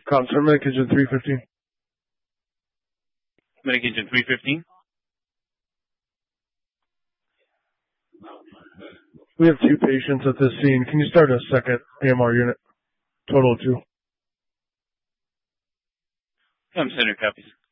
Concert Medication 315. Medication 315. We have 2 patients at this scene. Can you start a second AMR unit? Total of 2. I'm sending copies.